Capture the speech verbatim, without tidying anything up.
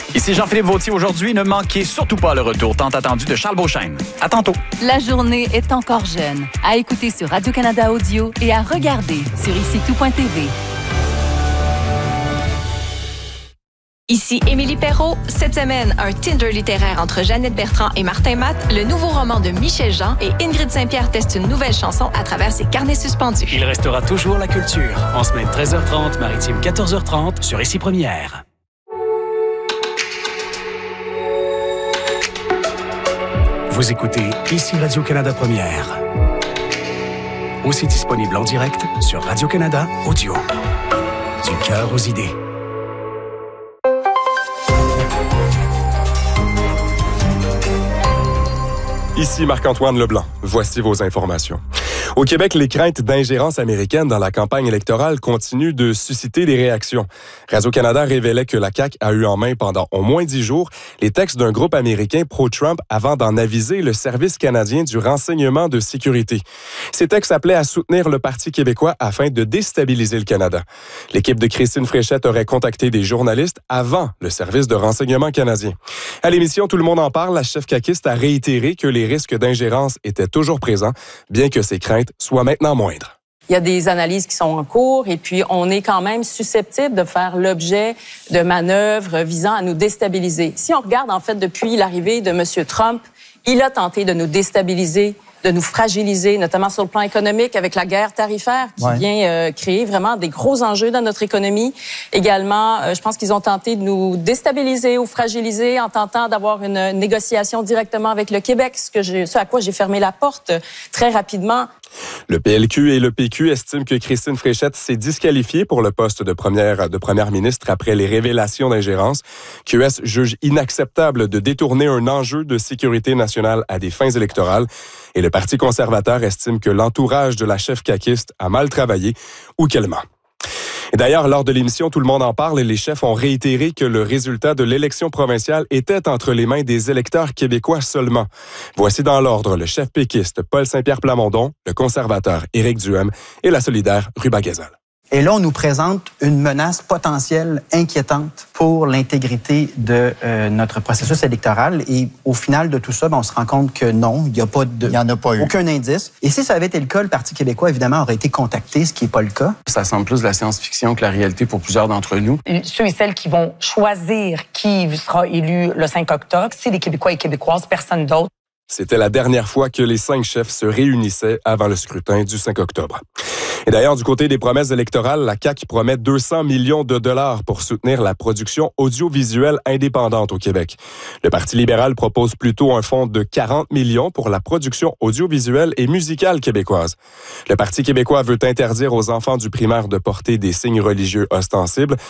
Ici Jean-Philippe Vautier. Aujourd'hui, ne manquez surtout pas le retour tant attendu de Charles Beauchesne. À tantôt. La journée est encore jeune. À écouter sur Radio-Canada Audio et à regarder sur ici tout point t v. Ici Émilie Perrault. Cette semaine, un Tinder littéraire entre Jeannette Bertrand et Martin Matt, le nouveau roman de Michel Jean et Ingrid Saint-Pierre teste une nouvelle chanson à travers ses carnets suspendus. Il restera toujours la culture. En semaine treize heures trente, maritime quatorze heures trente sur Ici Première. Vous écoutez Ici Radio-Canada Première. Aussi disponible en direct sur Radio-Canada Audio. Du cœur aux idées. Ici Marc-Antoine Leblanc. Voici vos informations. Au Québec, les craintes d'ingérence américaine dans la campagne électorale continuent de susciter des réactions. Radio-Canada révélait que la C A Q a eu en main pendant au moins dix jours les textes d'un groupe américain pro-Trump avant d'en aviser le Service canadien du renseignement de sécurité. Ces textes appelaient à soutenir le Parti québécois afin de déstabiliser le Canada. L'équipe de Christine Fréchette aurait contacté des journalistes avant le Service de renseignement canadien. À l'émission Tout le monde en parle, la chef caquiste a réitéré que les risques d'ingérence étaient toujours présents, bien que ces craintes soient maintenant moindres. Il y a des analyses qui sont en cours et puis on est quand même susceptible de faire l'objet de manœuvres visant à nous déstabiliser. Si on regarde, en fait, depuis l'arrivée de M. Trump, il a tenté de nous déstabiliser, de nous fragiliser, notamment sur le plan économique avec la guerre tarifaire qui ouais. vient euh, créer vraiment des gros enjeux dans notre économie. Également, euh, je pense qu'ils ont tenté de nous déstabiliser ou fragiliser en tentant d'avoir une négociation directement avec le Québec, ce, que j'ai, ce à quoi j'ai fermé la porte très rapidement. Le P L Q et le P Q estiment que Christine Fréchette s'est disqualifiée pour le poste de première, de première ministre après les révélations d'ingérence. Q S juge inacceptable de détourner un enjeu de sécurité nationale à des fins électorales. Et le Parti conservateur estime que l'entourage de la chef caquiste a mal travaillé ou qu'elle ment. Et d'ailleurs, lors de l'émission Tout le monde en parle, les chefs ont réitéré que le résultat de l'élection provinciale était entre les mains des électeurs québécois seulement. Voici dans l'ordre le chef péquiste Paul Saint-Pierre Plamondon, le conservateur Éric Duhem et la solidaire Ruba Gazal. Et là, on nous présente une menace potentielle inquiétante pour l'intégrité de euh, notre processus électoral. Et au final de tout ça, ben, on se rend compte que non, il n'y a pas de, il y en a pas eu. Aucun indice. Et si ça avait été le cas, le Parti québécois, évidemment, aurait été contacté, ce qui n'est pas le cas. Ça semble plus de la science-fiction que la réalité pour plusieurs d'entre nous. Ceux et celles qui vont choisir qui sera élu le cinq octobre, c'est les Québécois et Québécoises, personne d'autre. C'était la dernière fois que les cinq chefs se réunissaient avant le scrutin du cinq octobre. Et d'ailleurs, du côté des promesses électorales, la C A Q promet deux cents millions de dollars pour soutenir la production audiovisuelle indépendante au Québec. Le Parti libéral propose plutôt un fonds de quarante millions pour la production audiovisuelle et musicale québécoise. Le Parti québécois veut interdire aux enfants du primaire de porter des signes religieux ostensibles.